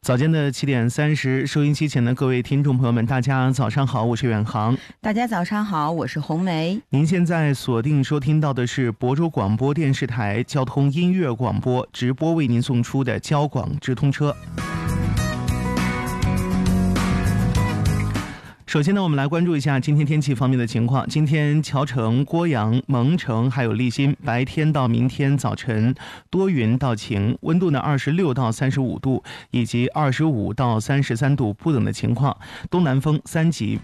早间的7:30，收音机前的各位听众朋友们，大家早上好，我是远航。 大家早上好，我是红梅。 您现在锁定收听到的是亳州广播电视台交通音乐广播直播为您送出的交广直通车。首先呢，我们来关注一下今天天气方面的情况。今天桥城、郭阳、蒙城还有利辛，白天到明天早晨多云到晴，温度呢26到35度，以及25到33度不等的情况，东南风3级。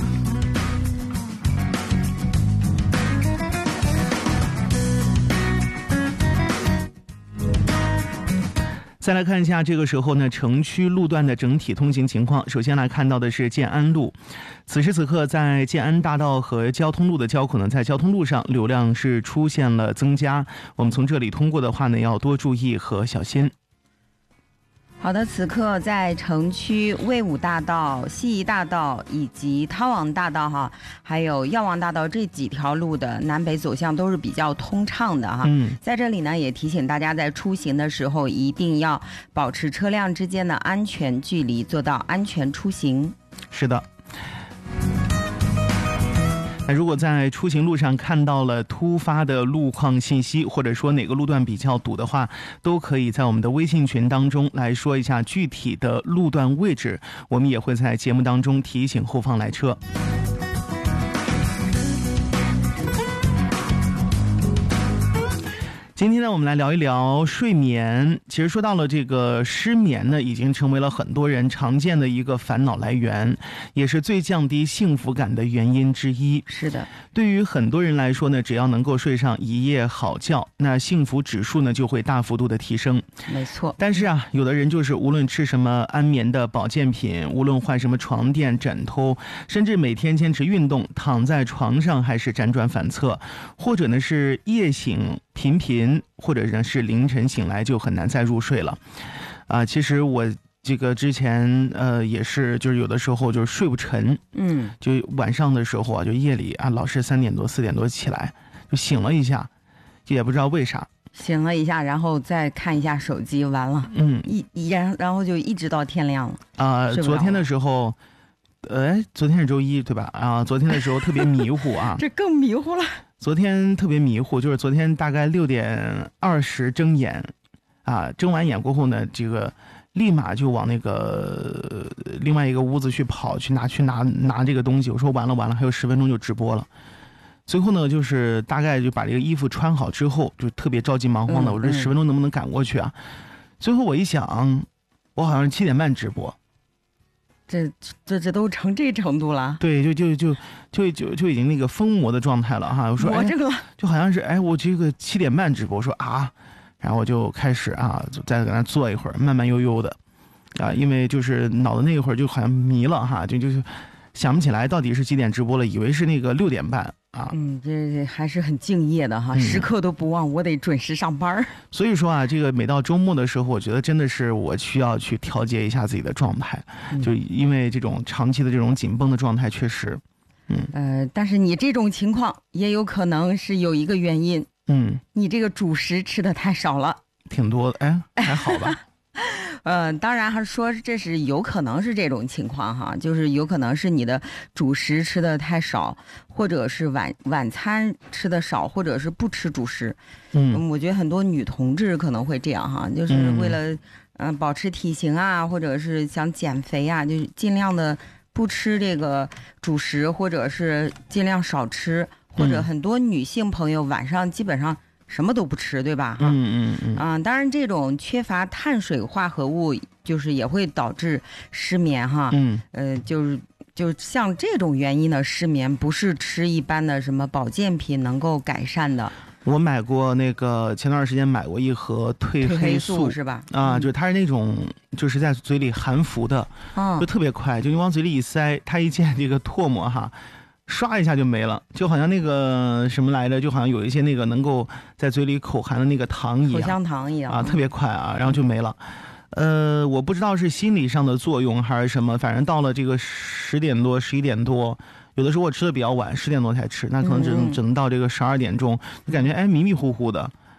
再来看一下这个时候呢城区路段的整体通行情况。首先来看到的是建安路，此时此刻在建安大道和交通路的交口呢，在交通路上流量是出现了增加，我们从这里通过的话呢要多注意和小心。 好的，此刻在城区魏武大道、西宜大道以及汤王大道还有药王大道这几条路的南北走向都是比较通畅的在这里呢也提醒大家在出行的时候一定要保持车辆之间的安全距离，做到安全出行。 是的。那如果在出行路上看到了突发的路况信息，或者说哪个路段比较堵的话，都可以在我们的微信群当中来说一下具体的路段位置，我们也会在节目当中提醒后方来车。今天呢，我们来聊一聊睡眠。其实说到了这个失眠呢，已经成为了很多人常见的一个烦恼来源，也是最降低幸福感的原因之一。 是的， 对于很多人来说呢，只要能够睡上一夜好觉，那幸福指数呢就会大幅度的提升。 没错。 但是啊，有的人就是无论吃什么安眠的保健品，无论换什么床垫枕头，甚至每天坚持运动，躺在床上还是辗转反侧，或者呢是夜醒频频，或者呢是凌晨醒来就很难再入睡了。其实我这个之前也是，就是有的时候就是睡不沉，就晚上的时候啊，就夜里啊老是3点多4点多起来，就醒了一下，就也不知道为啥。 醒了一下，然后再看一下手机，完了，然后就一直到天亮了。 昨天的时候，昨天是周一对吧？昨天的时候特别迷糊啊， 这更迷糊了。 昨天特别迷糊，就是昨天大概6点20睁眼，睁完眼过后呢，这个立马就往那个另外一个屋子去跑，去拿这个东西。我说完了，还有10分钟就直播了。最后呢，就是大概就把这个衣服穿好之后，就特别着急忙慌的，我这10分钟能不能赶过去啊？最后我一想，我好像是7点半直播。 这都成这程度了。对， 就已经那个疯魔的状态了哈。我说这个就好像是我这个7点半直播，我说然后我就开始就在搁那坐一会儿，慢慢悠悠的因为就是脑子那一会儿就好像迷了哈，就是想不起来到底是几点直播了，以为是那个6点半这还是很敬业的哈，时刻都不忘，我得准时上班。 所以说这个每到周末的时候，我觉得真的是我需要去调节一下自己的状态，就因为这种长期的这种紧绷的状态，确实， 但是你这种情况也有可能是有一个原因，你这个主食吃的太少了， 挺多的，还好吧。 当然还说这是有可能是这种情况哈，就是有可能是你的主食吃的太少，或者是晚餐吃的少，或者是不吃主食。我觉得很多女同志可能会这样哈，就是为了保持体型或者是想减肥就是尽量的不吃这个主食，或者是尽量少吃，或者很多女性朋友晚上基本上什么都不吃，对吧？当然这种缺乏碳水化合物就是也会导致失眠哈。就像这种原因的失眠，不是吃一般的什么保健品能够改善的。 我买过那个前段时间买过一盒褪黑素是吧？ 就是它是那种就是在嘴里含服的，就特别快，就你往嘴里一塞，它一见这个唾沫刷一下就没了，就好像那个什么来着，就好像有一些那个能够在嘴里口含的那个糖一样， 口香糖一样特别快然后就没了。我不知道是心理上的作用还是什么，反正到了这个10点多11点多，有的时候我吃的比较晚，10点多才吃，那可能只能到这个12点钟，就感觉迷迷糊糊的。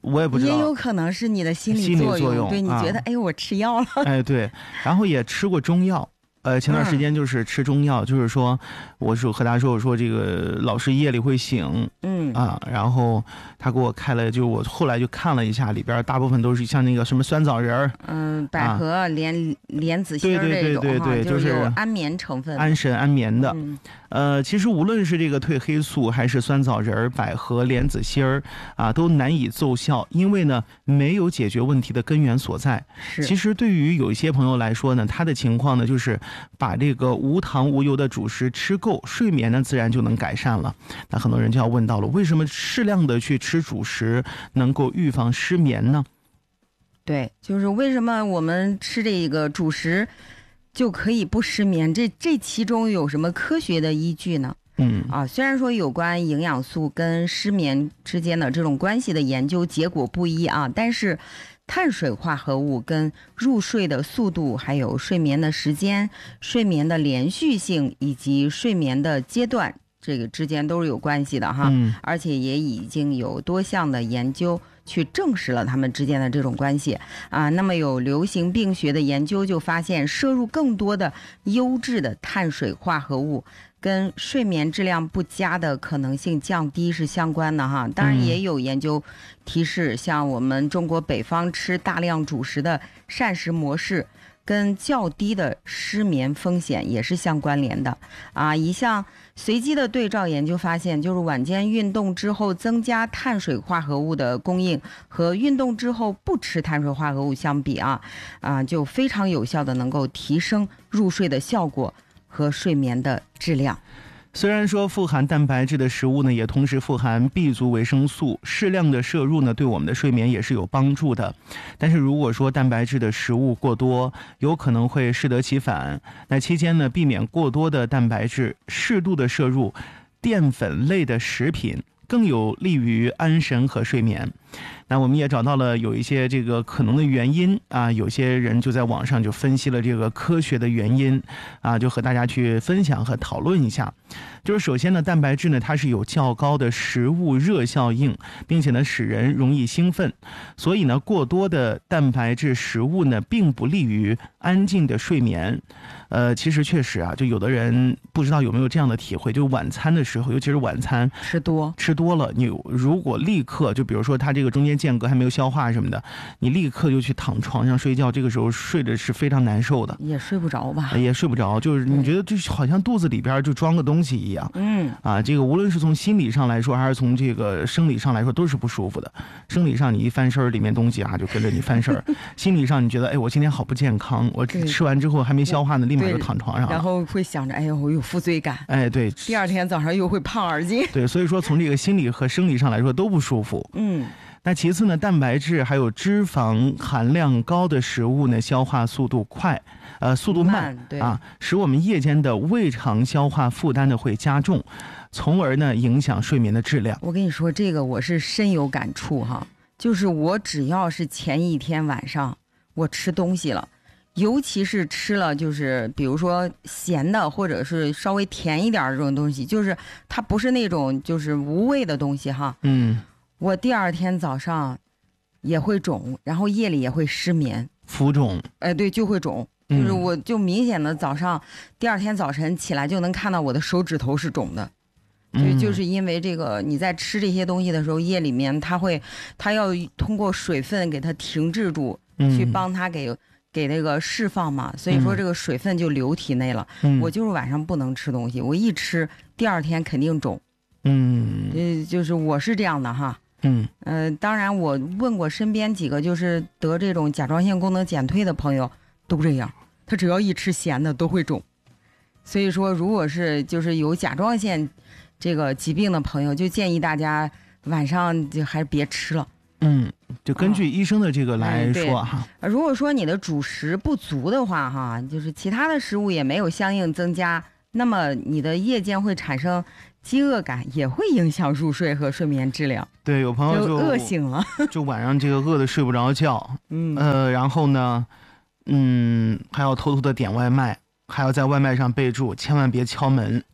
我也不知道， 也有可能是你的心理作用， 对，你觉得哎，我吃药了， 哎，对，然后也吃过中药。前段时间就是吃中药，就是说，我说和他说，我说这个老是夜里会醒，然后他给我开了，就我后来就看了一下，里边大部分都是像那个什么酸枣仁百合、莲子心这种， 对， 就是有安眠成分， 安神安眠的。其实无论是这个褪黑素，还是酸枣仁、百合、莲子心都难以奏效，因为呢没有解决问题的根源所在。其实对于有一些朋友来说呢，他的情况呢就是把这个无糖无油的主食吃够，睡眠呢自然就能改善了。那很多人就要问到了，为什么适量的去吃主食能够预防失眠呢？ 对，就是为什么我们吃这个主食就可以不失眠，这其中有什么科学的依据呢？虽然说有关营养素跟失眠之间的这种关系的研究结果不一但是碳水化合物跟入睡的速度，还有睡眠的时间、睡眠的连续性以及睡眠的阶段，这个之间都是有关系的哈。而且也已经有多项的研究去证实了他们之间的这种关系那么有流行病学的研究就发现，摄入更多的优质的碳水化合物跟睡眠质量不佳的可能性降低是相关的哈。当然也有研究提示，像我们中国北方吃大量主食的膳食模式跟较低的失眠风险也是相关联的一项随机的对照研究发现，就是晚间运动之后增加碳水化合物的供应和运动之后不吃碳水化合物相比就非常有效的能够提升入睡的效果和睡眠的质量。 虽然说富含蛋白质的食物呢，也同时富含 B 族维生素，适量的摄入呢，对我们的睡眠也是有帮助的。但是如果说蛋白质的食物过多，有可能会适得其反。那期间呢，避免过多的蛋白质，适度的摄入淀粉类的食品，更有利于安神和睡眠。那我们也找到了有一些这个可能的原因有些人就在网上就分析了这个科学的原因就和大家去分享和讨论一下。就是首先呢，蛋白质呢它是有较高的食物热效应，并且呢使人容易兴奋，所以呢过多的蛋白质食物呢并不利于安静的睡眠。其实确实就有的人不知道有没有这样的体会，就晚餐的时候，尤其是晚餐吃多了，你如果立刻就比如说他这个中间间隔还没有消化什么的，你立刻就去躺床上睡觉，这个时候睡着是非常难受的， 也睡不着吧？ 也睡不着，就是你觉得就好像肚子里边就装个东西一样。这个无论是从心理上来说，还是从这个生理上来说，都是不舒服的。生理上你一翻身，里面东西就跟着你翻身；心理上你觉得我今天好不健康，我吃完之后还没消化呢，立马就躺床上了， 然后会想着我有负罪感， 对， 第二天早上又会胖2斤。 对，所以说从这个心理和生理上来说都不舒服。那其次呢，蛋白质还有脂肪含量高的食物呢，消化速度快，速度慢使我们夜间的胃肠消化负担呢会加重，从而呢影响睡眠的质量。 我跟你说，这个我是深有感触哈，就是我只要是前一天晚上我吃东西了，尤其是吃了就是比如说咸的或者是稍微甜一点这种东西，就是它不是那种就是无味的东西哈，我第二天早上也会肿，然后夜里也会失眠， 浮肿， 对，就会肿，就是我就明显的早上第二天早晨起来就能看到我的手指头是肿的，就是因为这个你在吃这些东西的时候，夜里面它要通过水分给它停滞住，去帮它给那个释放嘛，所以说这个水分就流体内了。我就是晚上不能吃东西，我一吃第二天肯定肿。就是我是这样的哈。当然我问过身边几个就是得这种甲状腺功能减退的朋友都这样，他只要一吃咸的都会肿。所以说如果是就是有甲状腺这个疾病的朋友，就建议大家晚上就还是别吃了。 就根据医生的这个来说哈。 如果说你的主食不足的话哈，就是其他的食物也没有相应增加，那么你的夜间会产生饥饿感，也会影响入睡和睡眠质量。 对，有朋友就饿醒了， 就晚上这个饿得睡不着觉。然后呢，还要偷偷的点外卖，还要在外卖上备注千万别敲门，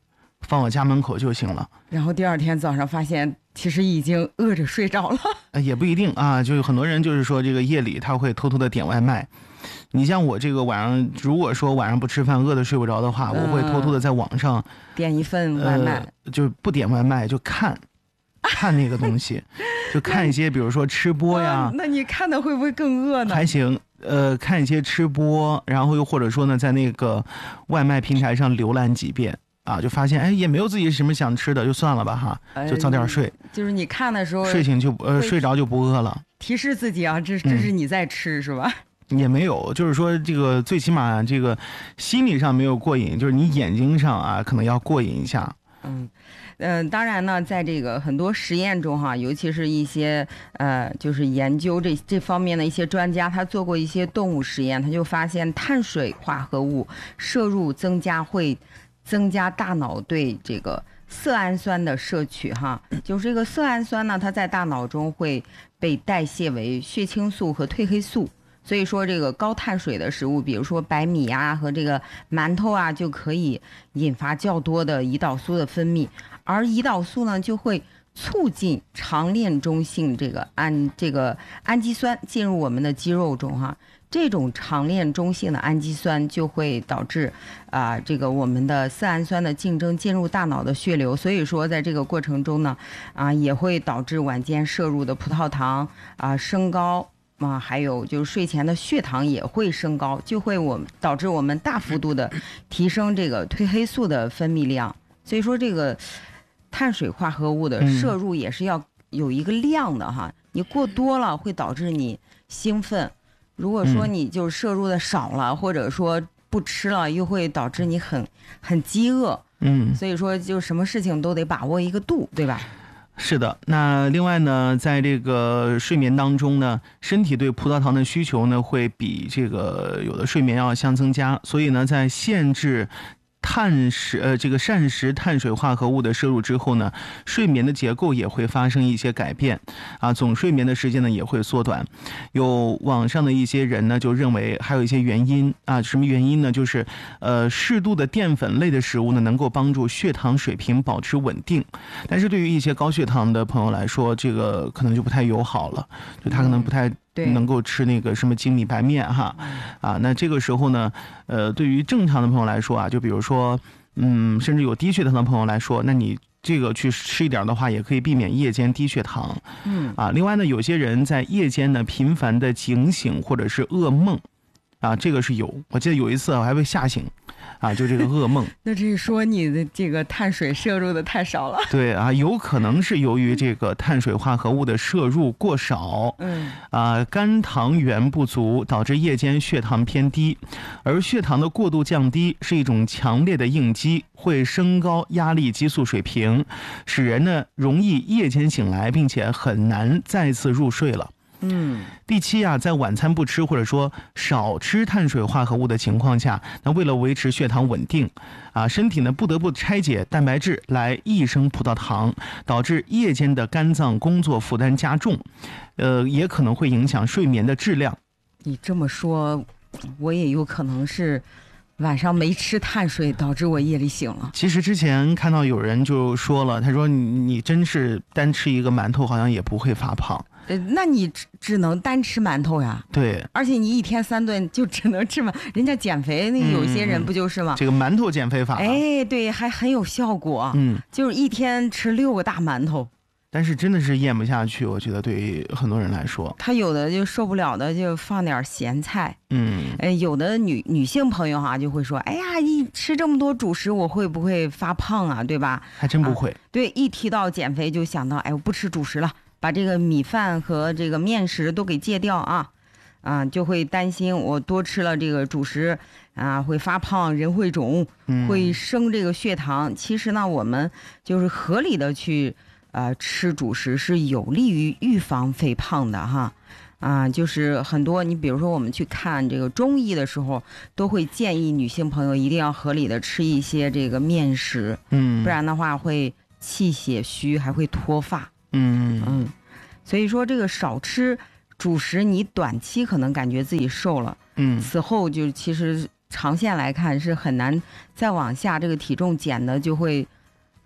放我家门口就行了。 然后第二天早上发现，其实已经饿着睡着了。 也不一定啊，就有很多人就是说这个夜里他会偷偷的点外卖。你像我这个晚上，如果说晚上不吃饭，饿得睡不着的话，我会偷偷的在网上点一份外卖， 就不点外卖，就看那个东西，就看一些比如说吃播呀。 那你看的会不会更饿呢？ 还行，看一些吃播，然后又或者说呢，在那个外卖平台上浏览几遍啊，就发现也没有自己什么想吃的，就算了吧哈，就早点睡。 就是你看的时候， 睡醒就睡着就不饿了。 提示自己啊，这是你在吃是吧？ 也没有，就是说这个最起码这个心理上没有过瘾，就是你眼睛上啊可能要过瘾一下。 当然呢，在这个很多实验中哈，尤其是一些就是研究这方面的一些专家，他做过一些动物实验，他就发现碳水化合物摄入会增加大脑对这个色氨酸的摄取哈，就是这个色氨酸呢，它在大脑中会被代谢为血清素和褪黑素。所以说，这个高碳水的食物，比如说白米啊和这个馒头啊，就可以引发较多的胰岛素的分泌，而胰岛素呢，就会促进长链中性这个氨基酸进入我们的肌肉中哈。这种长链中性的氨基酸就会导致这个我们的色氨酸的竞争进入大脑的血流，所以说在这个过程中呢，也会导致晚间摄入的葡萄糖升高。还有就是睡前的血糖也会升高，就会导致我们大幅度的提升这个褪黑素的分泌量。所以说这个碳水化合物的摄入也是要有一个量的哈，你过多了会导致你兴奋，如果说你就摄入的少了，或者说不吃了，又会导致你很饥饿。所以说就什么事情都得把握一个度，对吧？ 是的，那另外呢，在这个睡眠当中呢，身体对葡萄糖的需求呢，会比这个有的睡眠要相增加，所以呢，在限制这个膳食碳水化合物的摄入之后呢，睡眠的结构也会发生一些改变总睡眠的时间呢也会缩短。有网上的一些人呢就认为还有一些原因什么原因呢？就是适度的淀粉类的食物呢能够帮助血糖水平保持稳定，但是对于一些高血糖的朋友来说，这个可能就不太友好了，就他可能不太能够吃那个什么精米白面哈那这个时候呢对于正常的朋友来说就比如说甚至有低血糖的朋友来说，那你这个去吃一点的话，也可以避免夜间低血糖另外呢，有些人在夜间呢频繁的警醒或者是噩梦这个是有，我记得有一次我还被吓醒就这个噩梦那这是说你的这个碳水摄入的太少了。 对有可能是由于这个碳水化合物的摄入过少肝糖原不足，导致夜间血糖偏低，而血糖的过度降低是一种强烈的应激，会升高压力激素水平，使人呢容易夜间醒来，并且很难再次入睡了。第七在晚餐不吃或者说少吃碳水化合物的情况下，那为了维持血糖稳定身体呢不得不拆解蛋白质来抑升葡萄糖，导致夜间的肝脏工作负担加重，也可能会影响睡眠的质量。 你这么说，我也有可能是晚上没吃碳水导致我夜里醒了。 其实之前看到有人就说了，他说你真是单吃一个馒头好像也不会发胖。 那你只能单吃馒头呀？ 对， 而且你一天3顿就只能吃人家减肥那有些人不就是吗？ 这个馒头减肥法对，还很有效果。就是一天吃6个大馒头。 但是真的是咽不下去，我觉得对于很多人来说， 他有的就受不了的就放点咸菜。有的女性朋友就会说，哎呀，一吃这么多主食，我会不会发胖啊？对吧？ 还真不会。 对，一提到减肥就想到，我不吃主食了，把这个米饭和这个面食都给戒掉就会担心我多吃了这个主食会发胖，人会肿，会升这个血糖。其实呢，我们就是合理的去吃主食是有利于预防肥胖的哈。就是很多你比如说我们去看这个中医的时候，都会建议女性朋友一定要合理的吃一些这个面食，不然的话会气血虚，还会脱发。所以说这个少吃主食，你短期可能感觉自己瘦了，此后就其实长线来看是很难再往下，这个体重减的就会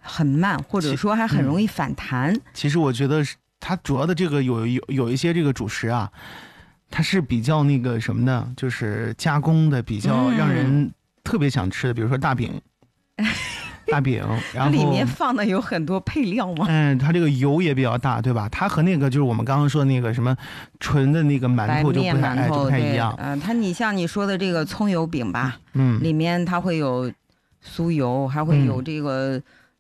很慢，或者说还很容易反弹。 其实我觉得它主要的这个有一些这个主食啊，它是比较那个什么的，就是加工的比较让人特别想吃的，比如说大饼。大饼，然后里面放的有很多配料吗？ 它这个油也比较大，对吧？它和那个就是我们刚刚说的那个什么纯的那个馒头就不太一样。 你像你说的这个葱油饼吧，里面它会有酥油，还会有这个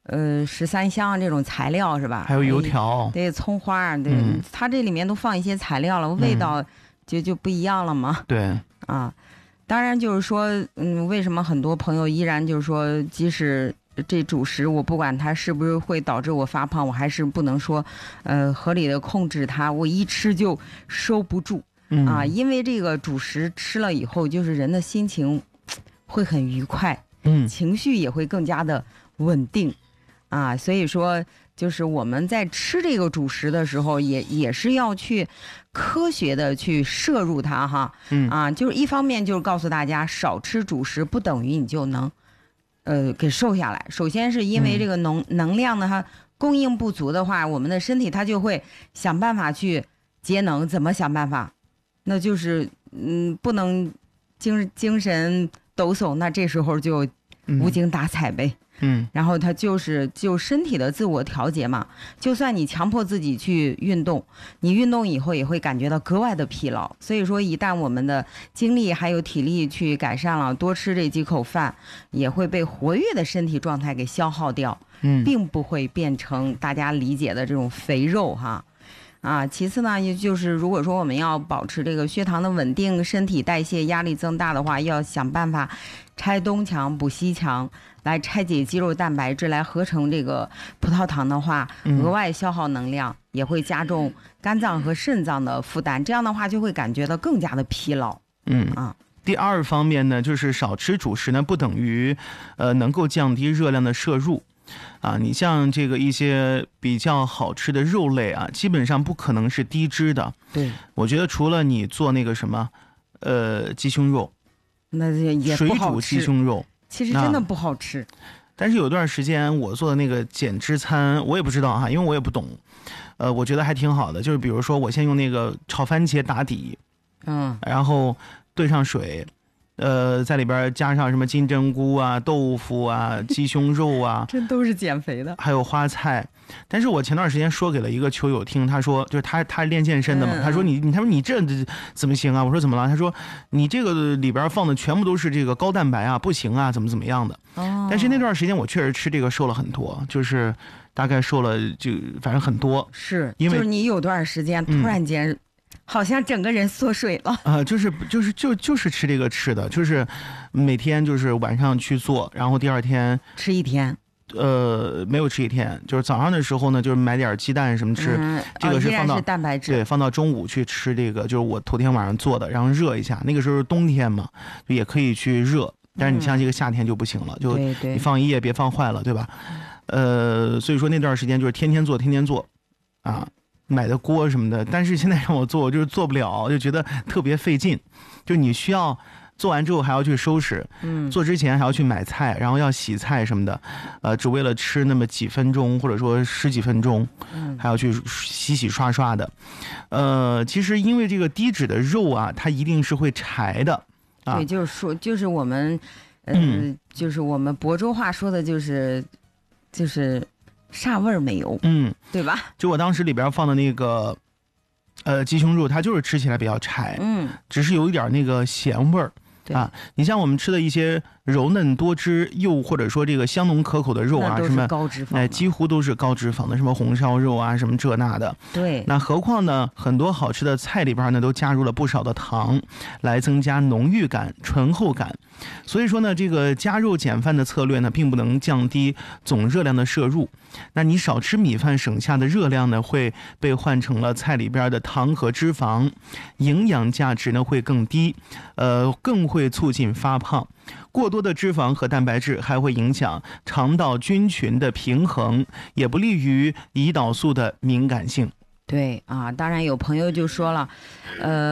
13香这种材料是吧？ 还有油条， 对，葱花，对，它这里面都放一些材料了，味道就不一样了嘛。 对啊，当然就是说，为什么很多朋友依然就是说，即使这主食我不管它是不是会导致我发胖，我还是不能说合理的控制它，我一吃就收不住啊，因为这个主食吃了以后，就是人的心情会很愉快，情绪也会更加的稳定啊，所以说就是我们在吃这个主食的时候也是要去科学的去摄入它哈，就是一方面就是告诉大家少吃主食不等于你就能给瘦下来。首先是因为这个能量呢它供应不足的话，我们的身体它就会想办法去节能。怎么想办法？那就是不能精神抖擞，那这时候就无精打采呗。然后它就身体的自我调节嘛。就算你强迫自己去运动，你运动以后也会感觉到格外的疲劳。所以说，一旦我们的精力还有体力去改善了，多吃这几口饭，也会被活跃的身体状态给消耗掉，并不会变成大家理解的这种肥肉哈。其次呢，也就是如果说我们要保持这个血糖的稳定，身体代谢压力增大的话，要想办法拆东墙补西墙，来拆解肌肉蛋白质，来合成这个葡萄糖的话，额外消耗能量，也会加重肝脏和肾脏的负担，这样的话就会感觉到更加的疲劳。 第二方面呢，就是少吃主食呢，不等于能够降低热量的摄入。你像这个一些比较好吃的肉类啊，基本上不可能是低脂的。 对， 我觉得除了你做那个什么，鸡胸肉， 那也不好吃，水煮鸡胸肉， 其实真的不好吃。 但是有段时间我做的那个减脂餐，我也不知道哈，因为我也不懂。我觉得还挺好的，就是比如说我先用那个炒番茄打底，然后兑上水。在里边加上什么金针菇啊、豆腐啊、鸡胸肉啊， 这都是减肥的， 还有花菜。但是我前段时间说给了一个球友听，他说就是他练健身的嘛，他说他说你这怎么行啊？我说怎么了？他说你这个里边放的全部都是这个高蛋白啊，不行啊，怎么样的。但是那段时间我确实吃这个瘦了很多，就是大概瘦了就反正很多， 是因为就是你有段时间突然间。好像整个人缩水了就是吃这个吃的，就是每天就是晚上去做，然后第二天吃一天， 没有吃一天，就是早上的时候呢，就是买点鸡蛋什么吃，这个是放到蛋白质， 对，放到中午去吃这个，就是我头天晚上做的，然后热一下，那个时候是冬天嘛，也可以去热，但是你像这个夏天就不行了，就你放一夜别放坏了，对吧？所以说那段时间就是天天做啊。买的锅什么的，但是现在让我做，我就是做不了，就觉得特别费劲。就你需要做完之后还要去收拾，做之前还要去买菜，然后要洗菜什么的，只为了吃那么几分钟或者说10几分钟，还要去洗刷的。其实因为这个低脂的肉啊，它一定是会柴的。 对，就是说，就是我们，就是我们亳州话说的就是。啥味儿没有，对吧？ 就我当时里边放的那个，鸡胸肉，它就是吃起来比较柴，只是有一点那个咸味儿。你像我们吃的一些柔嫩多汁又或者说这个香浓可口的肉啊，什么高脂肪， 几乎都是高脂肪的，什么红烧肉啊，什么这那的。 对， 那何况呢，很多好吃的菜里边呢都加入了不少的糖，来增加浓郁感、醇厚感。所以说呢，这个加肉减饭的策略呢，并不能降低总热量的摄入。那你少吃米饭省下的热量呢，会被换成了菜里边的糖和脂肪，营养价值呢会更低，更会促进发胖。过多的脂肪和蛋白质还会影响肠道菌群的平衡，也不利于胰岛素的敏感性。 对啊，当然有朋友就说了，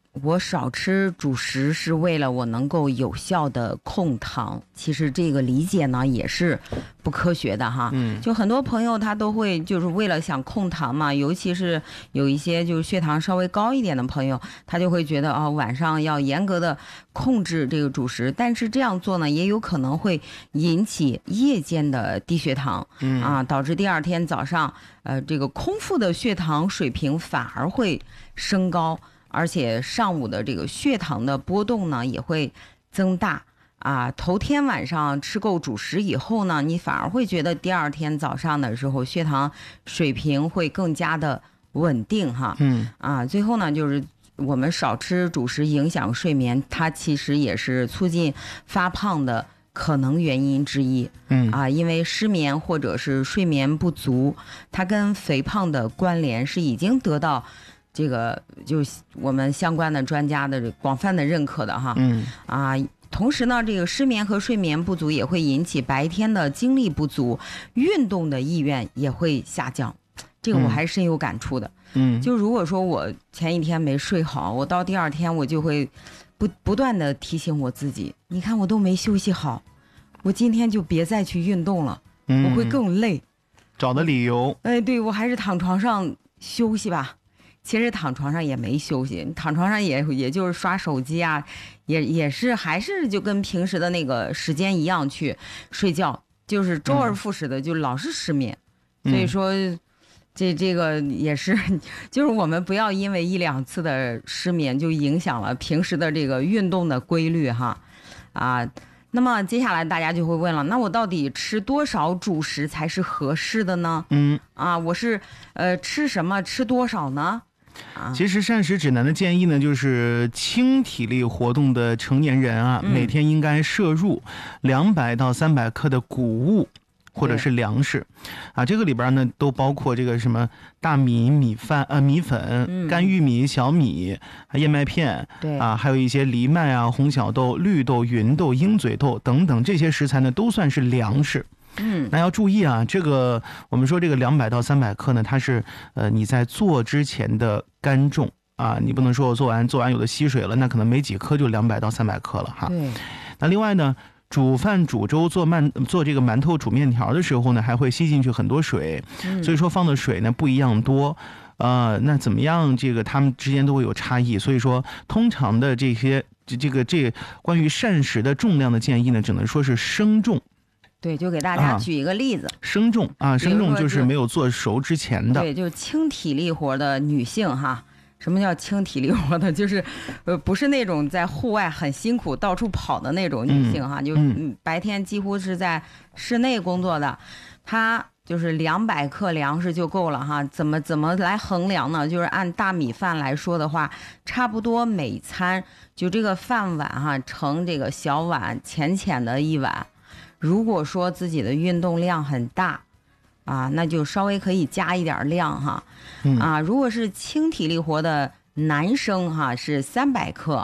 我少吃主食是为了我能够有效的控糖，其实这个理解呢也是不科学的哈。就很多朋友他都会就是为了想控糖嘛，尤其是有一些就是血糖稍微高一点的朋友，他就会觉得晚上要严格的控制这个主食，但是这样做呢也有可能会引起夜间的低血糖，导致第二天早上这个空腹的血糖水平反而会升高。而且上午的这个血糖的波动呢也会增大头天晚上吃够主食以后呢，你反而会觉得第二天早上的时候血糖水平会更加的稳定哈。最后呢就是我们少吃主食影响睡眠，它其实也是促进发胖的可能原因之一。因为失眠或者是睡眠不足，它跟肥胖的关联是已经得到这个就是我们相关的专家的广泛的认可的哈。同时呢，这个失眠和睡眠不足也会引起白天的精力不足，运动的意愿也会下降。这个我还是深有感触的。就如果说我前一天没睡好，我到第二天我就会不断的提醒我自己，你看我都没休息好，我今天就别再去运动了，我会更累， 找的理由。 对，我还是躺床上休息吧。其实躺床上也没休息，躺床上也就是刷手机啊，也是还是就跟平时的那个时间一样去睡觉，就是周而复始的就老是失眠。所以说这个也是，就是我们不要因为一两次的失眠就影响了平时的这个运动的规律哈。那么接下来大家就会问了，那我到底吃多少主食才是合适的呢？我是吃什么吃多少呢？ 其实膳食指南的建议呢，就是轻体力活动的成年人每天应该摄入200到300克的谷物或者是粮食这个里边呢都包括这个什么大米、米粉、干玉米、小米、燕麦片，还有一些藜麦红小豆、绿豆、芸豆、鹰嘴豆等等，这些食材呢都算是粮食。那要注意这个我们说这个200到300克呢，它是你在做之前的干重你不能说我做完有的吸水了，那可能没几颗就200到300克了哈。那另外呢，煮饭煮粥做这个馒头煮面条的时候呢，还会吸进去很多水，所以说放的水呢不一样多。那怎么样这个它们之间都会有差异，所以说通常的这关于膳食的重量的建议呢，只能说是生重。 对，就给大家举一个例子， 生重生重就是没有做熟之前的。 对，就是轻体力活的女性哈。什么叫轻体力活的？就是不是那种在户外很辛苦到处跑的那种女性哈，就白天几乎是在室内工作的，她就是200克粮食就够了哈。怎么来衡量呢？就是按大米饭来说的话，差不多每餐就这个饭碗盛这个小碗浅的一碗。如果说自己的运动量很大那就稍微可以加一点量哈。如果是轻体力活的男生是300克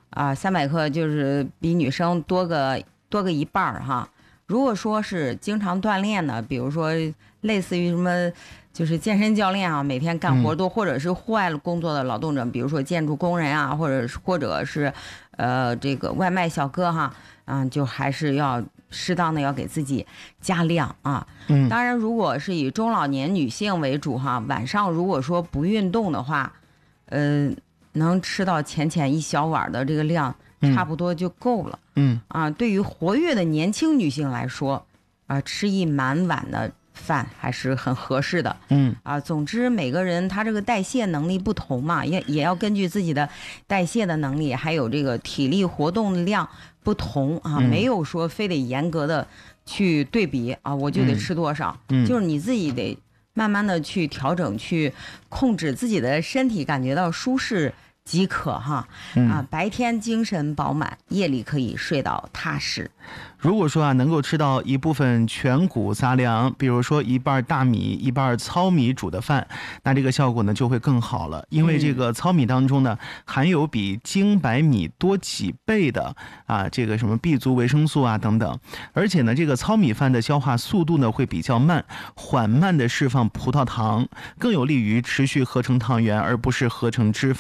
300克就是比女生多个一半哈。如果说是经常锻炼的，比如说类似于什么就是健身教练每天干活多，或者是户外工作的劳动者，比如说建筑工人或者是这个外卖小哥就还是要适当的要给自己加量当然如果是以中老年女性为主晚上如果说不运动的话能吃到浅一小碗的这个量差不多就够了。对于活跃的年轻女性来说吃一满碗的饭还是很合适的。总之每个人他这个代谢能力不同嘛，也要根据自己的代谢的能力还有这个体力活动量不同没有说非得严格的去对比我就得吃多少，就是你自己得慢慢的去调整，去控制自己的身体感觉到舒适即可白天精神饱满，夜里可以睡到踏实。 如果说能够吃到一部分全谷杂粮，比如说一半大米一半糙米煮的饭，那这个效果呢就会更好了。因为这个糙米当中呢含有比精白米多几倍的这个什么 B 族维生素等等，而且呢这个糙米饭的消化速度呢会比较慢，缓慢的释放葡萄糖，更有利于持续合成糖原而不是合成脂肪。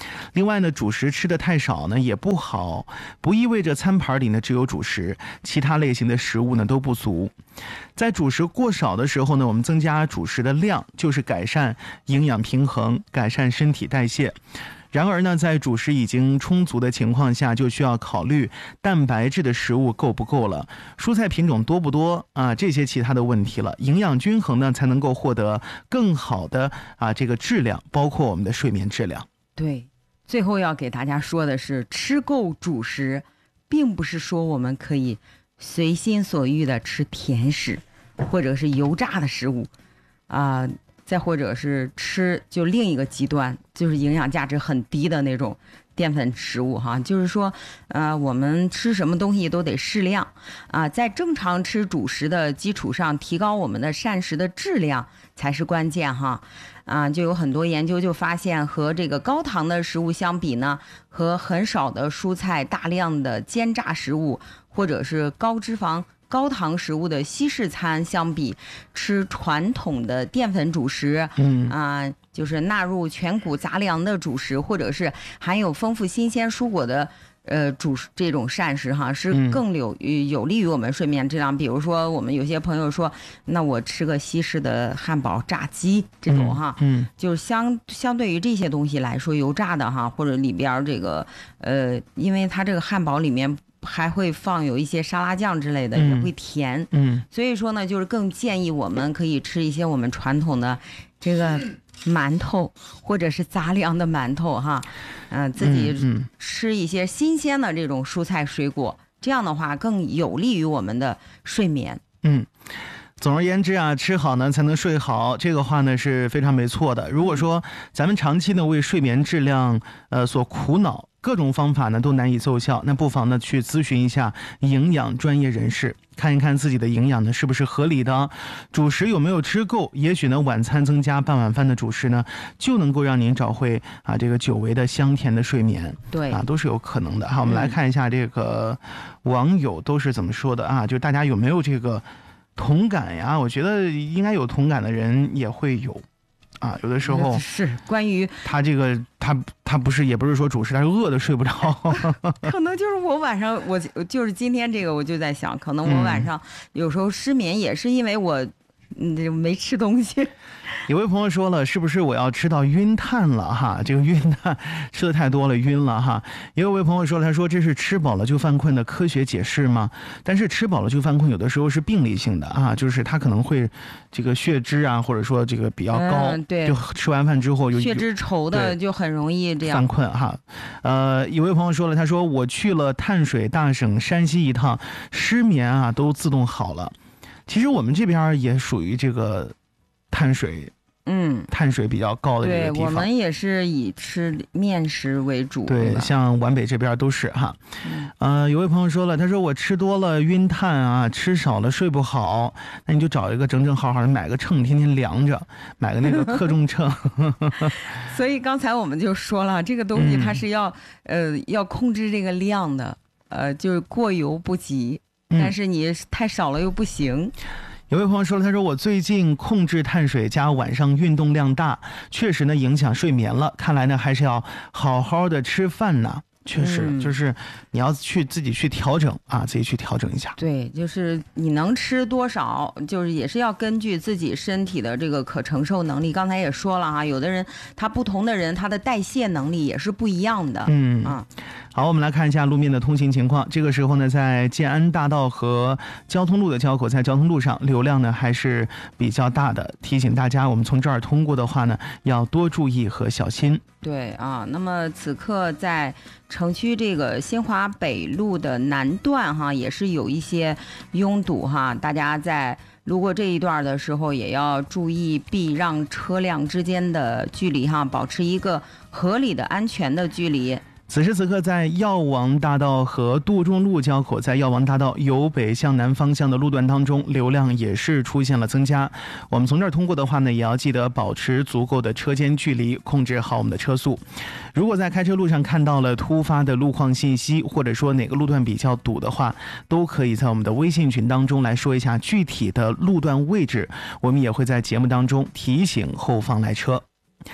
另外呢，主食吃的太少呢也不好，不意味着餐盘里呢只有主食，其他类型的食物呢都不足。在主食过少的时候呢，我们增加主食的量，就是改善营养平衡，改善身体代谢。然而呢，在主食已经充足的情况下，就需要考虑蛋白质的食物够不够了，蔬菜品种多不多啊，这些其他的问题了。营养均衡呢，才能够获得更好的这个质量，包括我们的睡眠质量。 对，最后要给大家说的是，吃够主食，并不是说我们可以随心所欲的吃甜食，或者是油炸的食物，再或者是吃就另一个极端，就是营养价值很低的那种淀粉食物哈。就是说，我们吃什么东西都得适量在正常吃主食的基础上，提高我们的膳食的质量才是关键哈。就有很多研究就发现，和这个高糖的食物相比呢，和很少的蔬菜、大量的煎炸食物或者是高脂肪高糖食物的西式餐相比，吃传统的淀粉主食，就是纳入全谷杂粮的主食，或者是含有丰富新鲜蔬果的这种膳食哈，是更有利于我们睡眠质量。比如说，我们有些朋友说，那我吃个西式的汉堡、炸鸡这种哈，就是相对于这些东西来说，油炸的哈，或者里边这个因为它这个汉堡里面还会放有一些沙拉酱之类的，也会甜，所以说呢，就是更建议我们可以吃一些我们传统的这个馒头或者是杂粮的馒头哈，自己吃一些新鲜的这种蔬菜水果，这样的话更有利于我们的睡眠。 总而言之吃好呢才能睡好，这个话呢是非常没错的。如果说咱们长期呢为睡眠质量所苦恼，各种方法呢都难以奏效，那不妨呢去咨询一下营养专业人士，看一看自己的营养呢是不是合理的，主食有没有吃够。也许呢晚餐增加半碗饭的主食呢，就能够让您找回这个久违的香甜的睡眠。 对都是有可能的。好，我们来看一下这个网友都是怎么说的就大家有没有这个同感呀？我觉得应该有同感的人也会有有的时候是关于他这个他不是，也不是说主食，他是饿的睡不着可能就是我晚上我就是今天这个我就在想，可能我晚上有时候失眠也是因为我没吃东西。 有位朋友说了，是不是我要吃到晕碳了这个晕碳吃的太多了晕了也有位朋友说，他说这是吃饱了就犯困的科学解释吗？但是吃饱了就犯困有的时候是病理性的就是他可能会这个血脂或者说这个比较高， 对， 就吃完饭之后血脂稠的就很容易这样犯困有位朋友说了，他说我去了碳水大省山西一趟，失眠都自动好了。其实我们这边也属于这个碳水比较高的这个地方。对， 我们也是以吃面食为主。 对，像皖北这边都是有位朋友说了，他说我吃多了晕碳吃少了睡不好，那你就找一个整整好好的，买个秤天天量着，买个那个克重秤所以刚才我们就说了，这个东西它是要控制这个量的，就是过犹不及，但是你太少了又不行。 有位朋友说了，他说我最近控制碳水加晚上运动量大，确实呢影响睡眠了，看来呢还是要好好的吃饭呢。确实就是你要自己去调整自己去调整一下。 对，就是你能吃多少，就是也是要根据自己身体的这个可承受能力。刚才也说了有的人不同的人他的代谢能力也是不一样的。 好，我们来看一下路面的通行情况。这个时候呢，在建安大道和交通路的交口，在交通路上流量呢还是比较大的，提醒大家我们从这儿通过的话呢，要多注意和小心。 对那么此刻在城区这个新华北路的南段也是有一些拥堵大家在路过这一段的时候也要注意避让车辆之间的距离保持一个合理的安全的距离。 此时此刻，在药王大道和杜仲路交口，在药王大道由北向南方向的路段当中，流量也是出现了增加。我们从这儿通过的话呢，也要记得保持足够的车间距离，控制好我们的车速。如果在开车路上看到了突发的路况信息，或者说哪个路段比较堵的话，都可以在我们的微信群当中来说一下具体的路段位置，我们也会在节目当中提醒后方来车。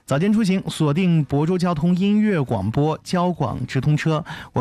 早间出行，锁定亳州交通音乐广播交广直通车。